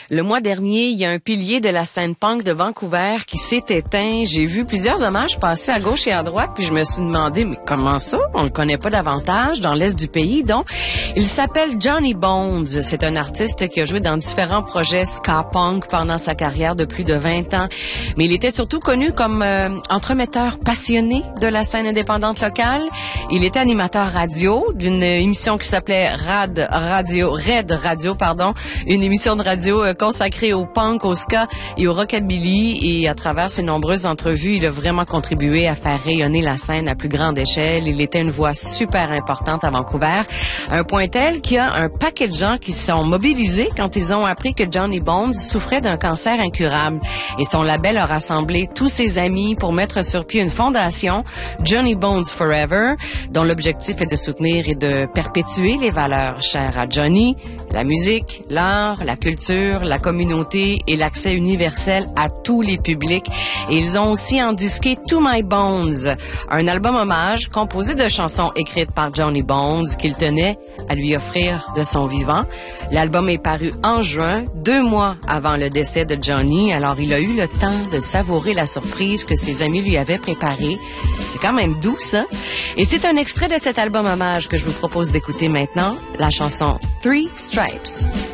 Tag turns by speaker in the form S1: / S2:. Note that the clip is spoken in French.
S1: Le mois dernier, il y a un pilier de la scène punk de Vancouver qui s'est éteint. J'ai vu plusieurs hommages passer à gauche et à droite, puis je me suis demandé, mais comment ça? On le connaît pas davantage dans l'est du pays, donc. Il s'appelle Johnny Bones. C'est un artiste qui a joué dans différents projets ska punk pendant sa carrière de plus de 20 ans. Mais il était surtout connu comme entremetteur passionné de la scène indépendante locale. Il était animateur radio d'une émission qui s'appelait Red Radio, une émission de radio consacrée au punk, au ska et au rockabilly. Et à travers ses nombreuses entrevues, il a vraiment contribué à faire rayonner la scène à plus grande échelle. Il était une voix super importante à Vancouver, à un point tel qu'il y a un paquet de gens qui se sont mobilisés quand ils ont appris que Johnny Bones souffrait d'un cancer incurable. Et son label a rassemblé tous ses amis pour mettre sur pied une fondation, Johnny Bones Forever, dont l'objectif est de soutenir et de perpétuer les valeurs chères à Johnny, la musique, l'art, la culture, la communauté et l'accès universel à tous les publics. Et ils ont aussi endisqué To My Bones, un album hommage composé de chansons écrites par Johnny Bones qu'il tenait à lui offrir de son vivant. L'album est paru en juin, 2 mois avant le décès de Johnny, alors il a eu le temps de savourer la surprise que ses amis lui avaient préparée. C'est quand même doux, ça. Et c'est un extrait de cet album hommage que je vous propose d'écouter maintenant, la chanson Three Stripes.